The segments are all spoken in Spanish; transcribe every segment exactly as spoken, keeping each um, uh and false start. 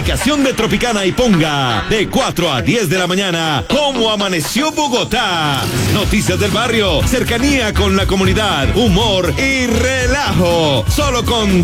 aplicación de Tropicana y ponga de cuatro a diez de la mañana cómo amaneció Bogotá. Noticias del barrio, cercanía con la comunidad, humor y relajo. Solo con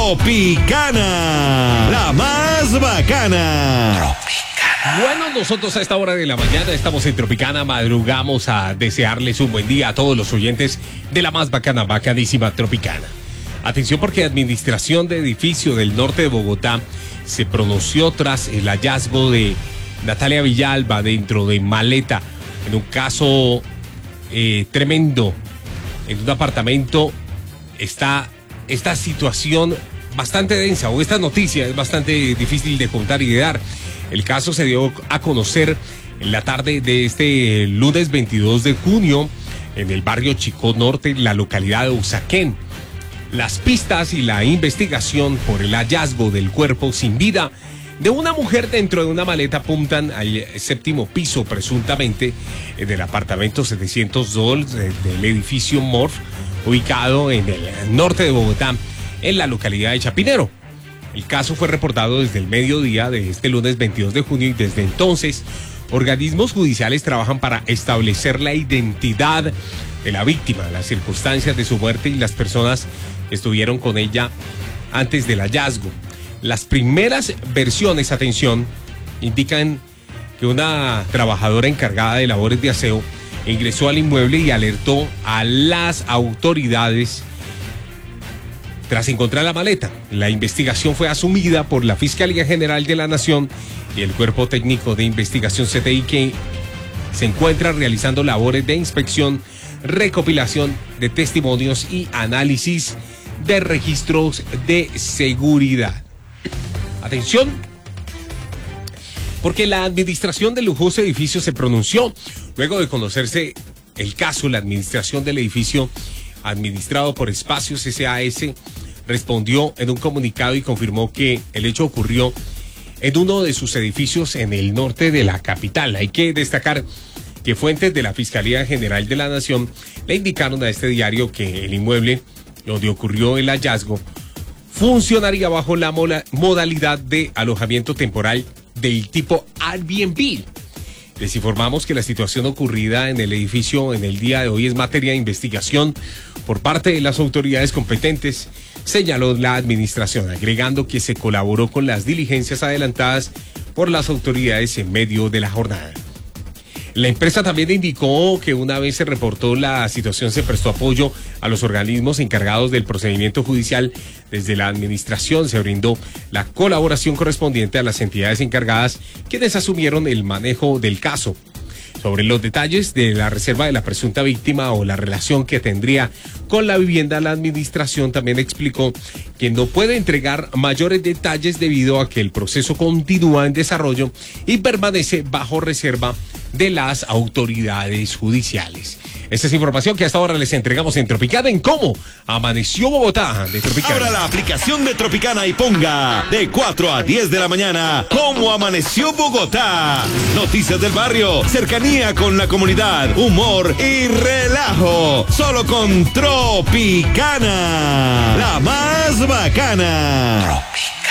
Tropicana, la más bacana. Tropicana. Bueno, nosotros a esta hora de la mañana estamos en Tropicana, madrugamos a desearles un buen día a todos los oyentes de la más bacana, bacanísima Tropicana. Atención porque Administración de Edificio del Norte de Bogotá se pronunció tras el hallazgo de Natalia Villalba dentro de maleta en un caso eh, tremendo. En un apartamento está esta situación bastante densa, o esta noticia es bastante difícil de contar y de dar. El caso se dio a conocer en la tarde de este lunes veintidós de junio en el barrio Chicó Norte, la localidad de Usaquén. Las pistas y la investigación por el hallazgo del cuerpo sin vida de una mujer dentro de una maleta apuntan al séptimo piso, presuntamente, del apartamento setecientos dos del edificio Morf, ubicado en el norte de Bogotá, en la localidad de Chapinero. El caso fue reportado desde el mediodía de este lunes veintidós de junio y desde entonces organismos judiciales trabajan para establecer la identidad de la víctima, las circunstancias de su muerte y las personas que estuvieron con ella antes del hallazgo. Las primeras versiones, atención, indican que una trabajadora encargada de labores de aseo ingresó al inmueble y alertó a las autoridades tras encontrar la maleta. La investigación fue asumida por la Fiscalía General de la Nación y el Cuerpo Técnico de Investigación C T I, que se encuentra realizando labores de inspección, recopilación de testimonios y análisis de registros de seguridad. Atención, porque la administración del lujoso edificio se pronunció luego de conocerse el caso. La administración del edificio administrado por Espacios S A S respondió en un comunicado y confirmó que el hecho ocurrió en uno de sus edificios en el norte de la capital. Hay que destacar que fuentes de la Fiscalía General de la Nación le indicaron a este diario que el inmueble donde ocurrió el hallazgo funcionaría bajo la modalidad de alojamiento temporal del tipo Airbnb. Les informamos que la situación ocurrida en el edificio en el día de hoy es materia de investigación por parte de las autoridades competentes, señaló la administración, agregando que se colaboró con las diligencias adelantadas por las autoridades en medio de la jornada. La empresa también indicó que una vez se reportó la situación se prestó apoyo a los organismos encargados del procedimiento judicial. Desde la administración se brindó la colaboración correspondiente a las entidades encargadas, quienes asumieron el manejo del caso. Sobre los detalles de la reserva de la presunta víctima o la relación que tendría con la vivienda, la administración también explicó que no puede entregar mayores detalles debido a que el proceso continúa en desarrollo y permanece bajo reserva de las autoridades judiciales. Esta es información que hasta ahora les entregamos en Tropicana en cómo amaneció Bogotá de Tropicana. Abra la aplicación de Tropicana y ponga de cuatro a diez de la mañana cómo amaneció Bogotá. Noticias del barrio, cercanía con la comunidad, humor y relajo. Solo con Tropicana, la más bacana. Tropicana.